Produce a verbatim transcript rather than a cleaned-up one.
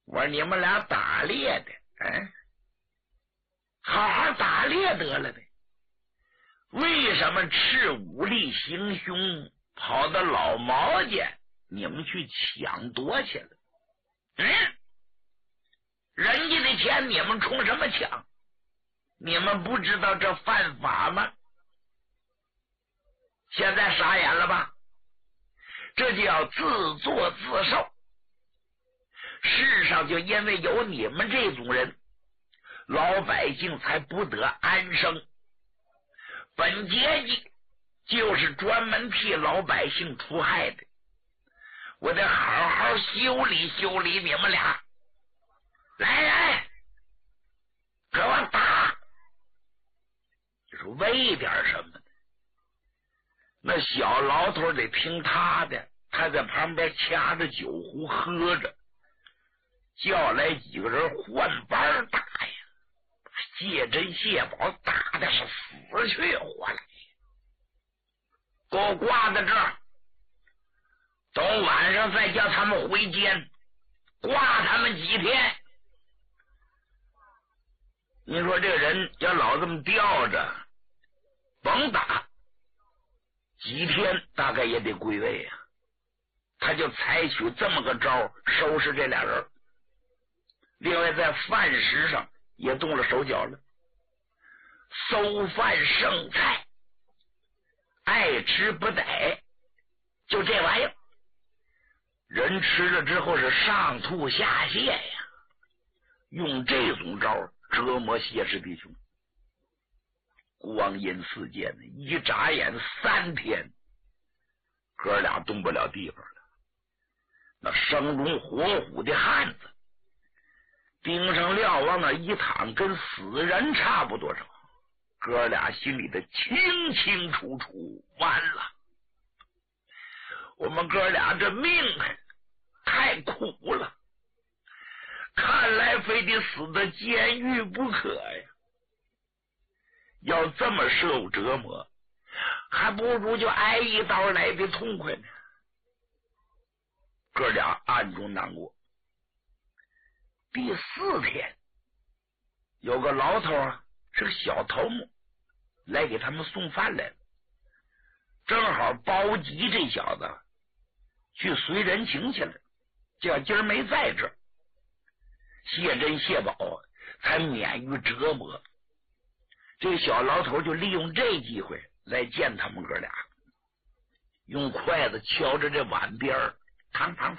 我说你们俩打猎的，嗯，好好打猎得了的，为什么持武力行凶，跑到老毛家，你们去抢夺去了？嗯，人家的钱你们冲什么抢？你们不知道这犯法吗？现在傻眼了吧？这就要自作自受。世上就因为有你们这种人，老百姓才不得安生。本阶级就是专门替老百姓出害的，我得好好修理修理你们俩。来来，给我打！就是为点什么呢？那小老头得听他的，他在旁边掐着酒壶喝着，叫来几个人换班打呀。谢珍谢宝打的是死去活来，给我挂在这儿，等晚上再叫他们回监，挂他们几天。你说这个人要老这么吊着，甭打，几天大概也得归位啊。他就采取这么个招收拾这俩人。另外在饭食上也动了手脚了，馊饭剩菜，爱吃不逮，就这玩意儿，人吃了之后是上吐下泻呀。用这种招折磨谢氏弟兄，光阴似箭，一眨眼三天，哥俩动不了地方了。那生龙活虎的汉子，顶上瞭往那一躺，跟死人差不多少。哥俩心里的清清楚楚，完了，我们哥俩这命太苦了，看来非得死在监狱不可呀。要这么受折磨，还不如就挨一刀来的痛快呢。哥俩暗中难过。第四天，有个老头啊，是个小头目，来给他们送饭来了。正好包吉这小子去随人情去了，叫今儿没在这儿，谢珍谢宝才免于折磨。这小老头就利用这机会来见他们哥俩，用筷子敲着这碗边儿，嘡嘡嘡，